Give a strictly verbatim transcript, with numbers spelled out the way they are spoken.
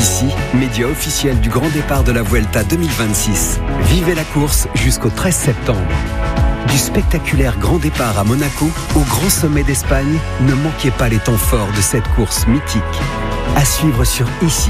Ici, média officiel du grand départ de la Vuelta deux mille vingt-six. Vivez la course jusqu'au treize septembre. Du spectaculaire grand départ à Monaco au grand sommet d'Espagne, ne manquez pas les temps forts de cette course mythique. À suivre sur Ici.